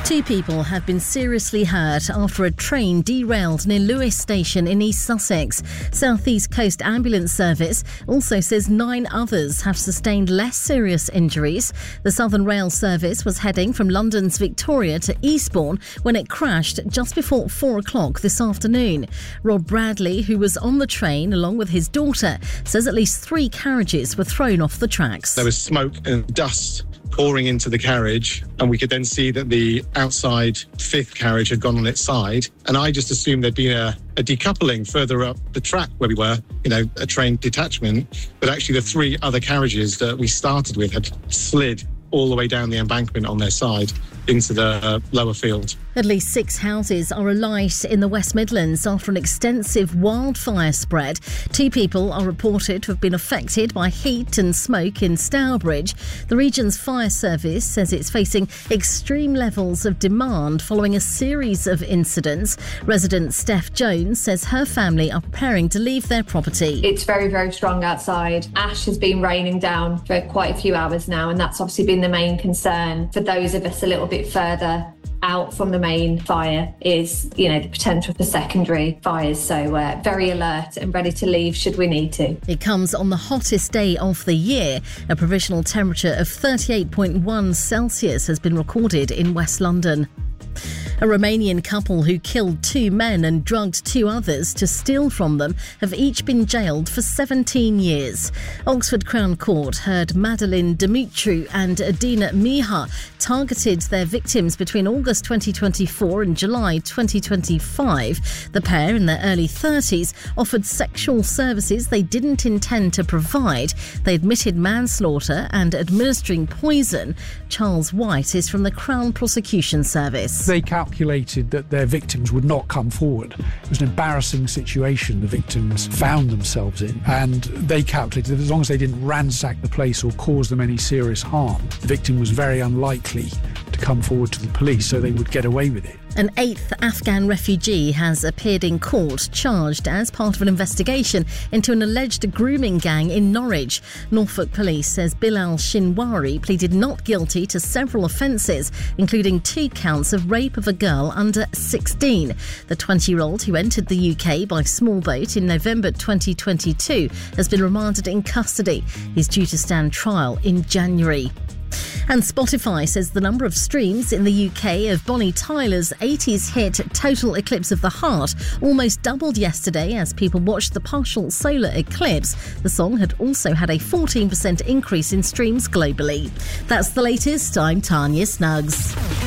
Two people have been seriously hurt after a train derailed near Lewes Station in East Sussex. South East Coast Ambulance Service also says 9 others have sustained less serious injuries. The Southern Rail Service was heading from London's Victoria to Eastbourne when it crashed just before 4 o'clock this afternoon. Rob Bradley, who was on the train along with his daughter, says at least 3 carriages were thrown off the tracks. There was smoke and dust pouring into the carriage, and we could then see that the outside 5th carriage had gone on its side, and I just assumed there'd been a decoupling further up the track where we were, a train detachment, but actually the 3 other carriages that we started with had slid all the way down the embankment on their side into the lower field. At least 6 houses are alight in the West Midlands after an extensive wildfire spread. 2 people are reported to have been affected by heat and smoke in Stourbridge. The region's fire service says it's facing extreme levels of demand following a series of incidents. Resident Steph Jones says her family are preparing to leave their property. It's very, very strong outside. Ash has been raining down for quite a few hours now, and that's obviously been the main concern for those of us a little bit further out from the main fire is, the potential for secondary fires. So very alert and ready to leave should we need to. It comes on the hottest day of the year. A provisional temperature of 38.1 Celsius has been recorded in West London. A Romanian couple who killed 2 men and drugged 2 others to steal from them have each been jailed for 17 years. Oxford Crown Court heard Madeleine Dumitru and Adina Miha targeted their victims between August 2024 and July 2025. The pair, in their early 30s, offered sexual services they didn't intend to provide. They admitted manslaughter and administering poison. Charles White is from the Crown Prosecution Service. They calculated that their victims would not come forward. It was an embarrassing situation the victims found themselves in, and they calculated that as long as they didn't ransack the place or cause them any serious harm, the victim was very unlikely to come forward to the police, so they would get away with it. An 8th Afghan refugee has appeared in court, charged as part of an investigation into an alleged grooming gang in Norwich. Norfolk Police says Bilal Shinwari pleaded not guilty to several offences, including 2 counts of rape of a girl under 16. The 20-year-old, who entered the UK by small boat in November 2022, has been remanded in custody. He's due to stand trial in January. And Spotify says the number of streams in the UK of Bonnie Tyler's 80s hit Total Eclipse of the Heart almost doubled yesterday as people watched the partial solar eclipse. The song had also had a 14% increase in streams globally. That's the latest. I'm Tanya Snuggs.